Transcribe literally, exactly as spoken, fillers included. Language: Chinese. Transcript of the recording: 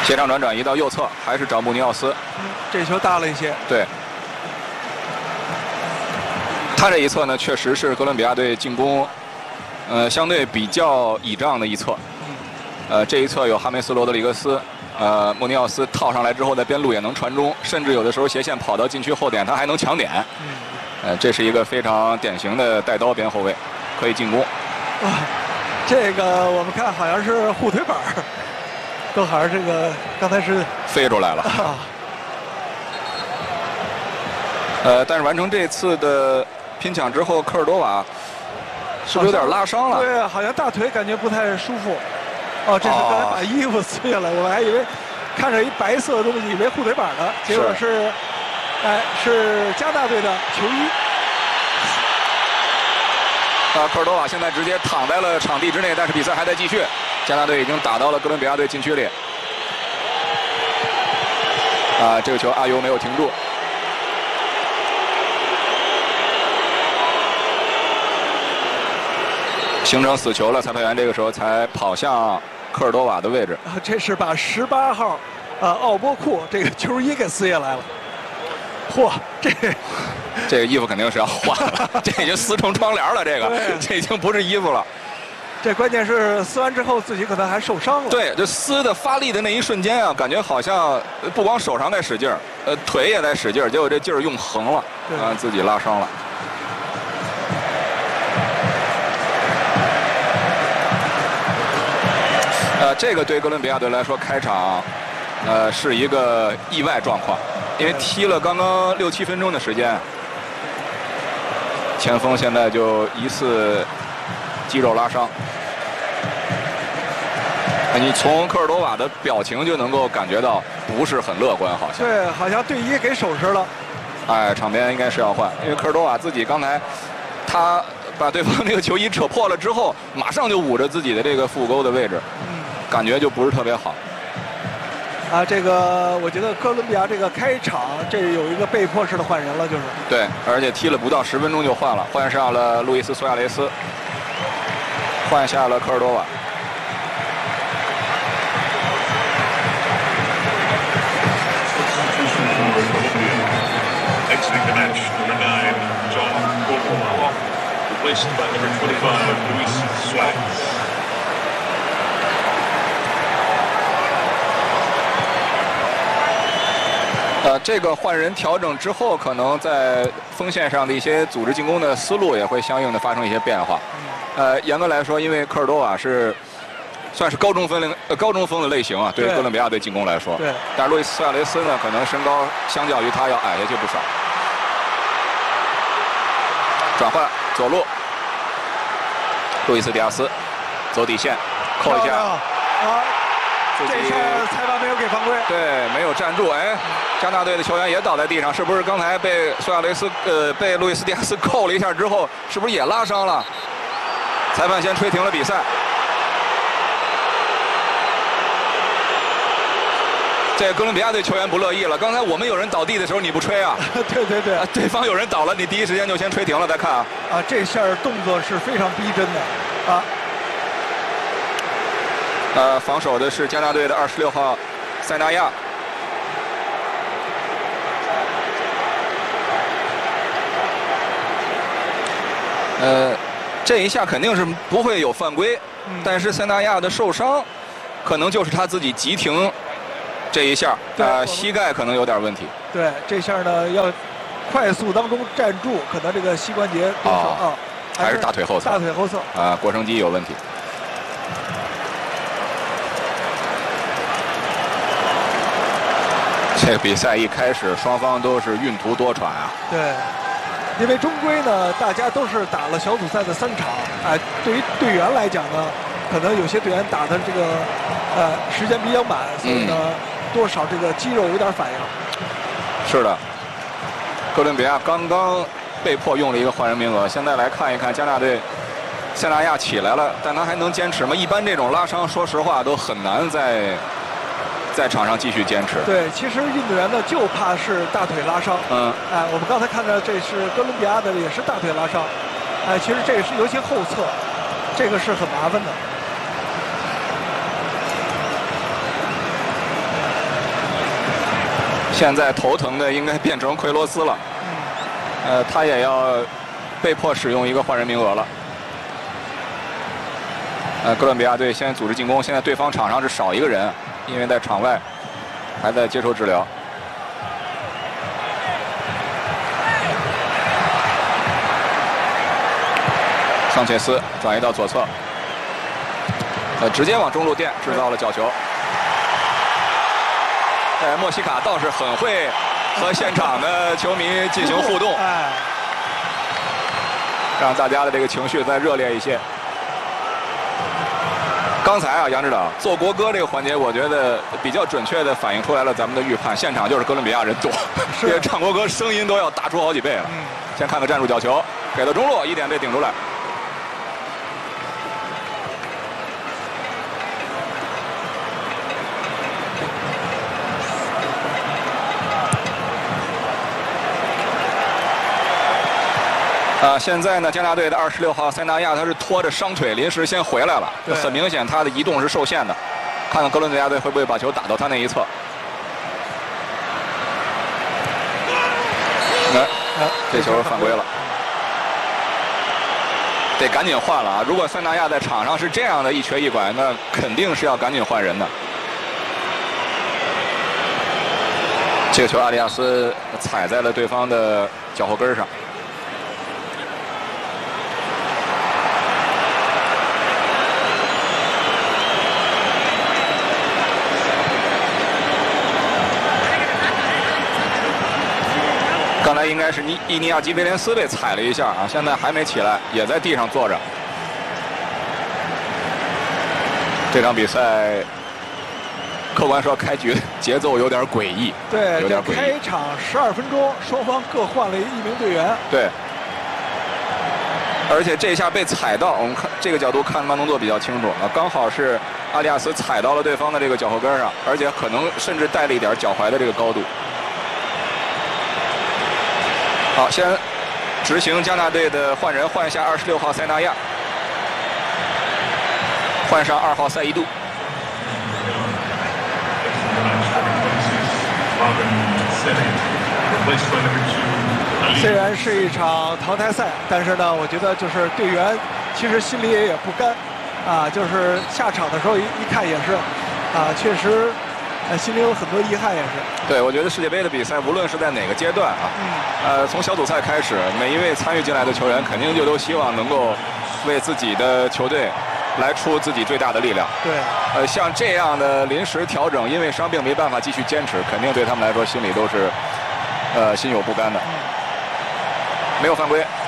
斜上转转移到右侧，还是找穆尼奥斯。 嗯，这球大了一些。 对。他这一侧呢，确实是哥伦比亚队进攻，呃，相对比较倚仗的一侧。呃，这一侧有哈梅斯·罗德里格斯，呃，穆尼奥斯套上来之后，在边路也能传中，甚至有的时候斜线跑到禁区后点，他还能抢点。 嗯。 呃，这是一个非常典型的带刀边后卫，可以进攻。 哇，这个我们看好像是护腿板儿，都好像这个刚才是飞出来了。 啊、 呃，但是完成这次的拼抢之后，科尔多瓦是不是有点拉伤了？ 对，好像大腿感觉不太舒服。哦，这是刚才把衣服撕下来，我还以为看着一白色的东西，以为护腿板呢，结果是，哎，是加纳队的球衣。 啊，科尔多瓦现在直接躺在了场地之内，但是比赛还在继续。加纳队已经打到了哥伦比亚队禁区里。啊，这个球阿尤没有停住。形成死球了，裁判员这个时候才跑向科尔多瓦的位置。 啊，这是把十八号，呃，奥波库这个球衣给撕下来了。嚯，这这个衣服肯定是要换了，这已经撕成窗帘了。这个，这已经不是衣服了。 这关键是撕完之后自己可能还受伤了。 对，就撕的发力的那一瞬间啊，感觉好像不光手上在使劲儿，呃，腿也在使劲儿，结果这劲儿用横了，啊，自己拉伤了。呃，这个对哥伦比亚队来说，开场，呃，是一个意外状况，因为踢了刚刚六七分钟的时间，前锋现在就疑似肌肉拉伤。你从科尔多瓦的表情就能够感觉到不是很乐观，好像。 对，好像队医给手势了。 哎，场边应该是要换，因为科尔多瓦自己刚才他把对方那个球衣扯破了之后，马上就捂着自己的这个腹沟的位置。嗯。感觉就不是特别好， 啊，这个我觉得哥伦比亚这个开场这有一个被迫式的换人了，就是。 对，而且踢了不到十分钟就换了，换上了路易斯·苏亚雷斯，换下了科尔多瓦。 Exiting the match, number nine, John Cordoba, replaced by number twenty-five, Luis Suarez. 呃，这个换人调整之后，可能在锋线上的一些组织进攻的思路也会相应的发生一些变化。呃，严格来说，因为科尔多瓦是算是高中锋呃高中锋的类型啊，对于哥伦比亚队进攻来说。 对。 但是路易斯·苏亚雷斯呢，可能身高相较于他要矮下去不少。转换左路，路易斯·迪亚斯走底线，扣一下。 啊。这下裁判没有给犯规。 对，没有站住。哎，加纳队的球员也倒在地上，是不是刚才被苏亚雷斯呃被路易斯·迪亚斯扣了一下之后，是不是也拉伤了？裁判先吹停了比赛。这哥伦比亚队球员不乐意了。刚才我们有人倒地的时候你不吹啊？ 对对对、 啊，对方有人倒了，你第一时间就先吹停了再看啊。 啊，这下动作是非常逼真的啊。 呃，防守的是加纳队的二十六号塞纳亚。呃，这一下肯定是不会有犯规，嗯、但是塞纳亚的受伤，可能就是他自己急停这一下，呃，膝盖可能有点问题。 对，这下呢要快速当中站住，可能这个膝关节多少啊， 还是大腿后侧， 大腿后侧啊，腘绳肌有问题。这个比赛一开始，双方都是运途多舛啊。 对，因为终归呢，大家都是打了小组赛的三场，哎、呃，对于队员来讲呢，可能有些队员打的这个呃时间比较满，所以呢，嗯、多少这个肌肉有点反应。 是的，哥伦比亚刚刚被迫用了一个换人名额，现在来看一看加纳队，塞纳亚起来了，但他还能坚持吗？一般这种拉伤，说实话都很难在。在场上继续坚持。 对，其实运动员呢就怕是大腿拉伤。嗯。哎，我们刚才看到这是哥伦比亚的，也是大腿拉伤。哎，其实这个是尤其后侧，这个是很麻烦的。 现在头疼的应该变成奎罗斯了，呃，他也要被迫使用一个换人名额了。呃，哥伦比亚队先组织进攻，现在对方场上是少一个人，因为在场外还在接受治疗。桑切斯转移到左侧，呃，直接往中路垫，制造了角球。呃，莫西卡倒是很会和现场的球迷进行互动， 哎， 让大家的这个情绪再热烈一些。刚才啊，杨指导奏国歌这个环节，我觉得比较准确地反映出来了咱们的预判，现场就是哥伦比亚人多，这个唱国歌声音都要大出好几倍了。 嗯， 先看看战术角球，给到中路，一点被顶出来。啊，现在呢，加拿大队的二十六号塞纳亚他是拖着伤腿临时先回来了，很明显他的移动是受限的。看看哥伦比亚队会不会把球打到他那一侧。来，这球犯规了，得赶紧换了啊！如果塞纳亚在场上是这样的一瘸一拐，那肯定是要赶紧换人的。这个球阿里亚斯踩在了对方的脚后跟上。刚才应该是尼伊尼亚基威廉斯被踩了一下啊，现在还没起来，也在地上坐着。这场比赛，客观说开局节奏有点诡异， 对， 有点诡异。 开场十二分钟，双方各换了一名队员。 对，而且这一下被踩到，我们看这个角度看慢动作比较清楚啊，刚好是阿里亚斯踩到了对方的这个脚后跟上，而且可能甚至带了一点脚踝的这个高度。好，先执行加拿大队的换人，换下二十六号塞纳亚，换上二号塞伊杜。 虽然是一场淘汰赛，但是呢，我觉得就是队员其实心里也也不甘，啊，就是下场的时候一一看也是，啊，确实，呃，心里有很多遗憾也是。 对，我觉得世界杯的比赛，无论是在哪个阶段啊， 嗯， 呃，从小组赛开始，每一位参与进来的球员，肯定就都希望能够为自己的球队来出自己最大的力量。 对， 呃，像这样的临时调整，因为伤病没办法继续坚持，肯定对他们来说心里都是，呃，心有不甘的。 嗯， 没有犯规。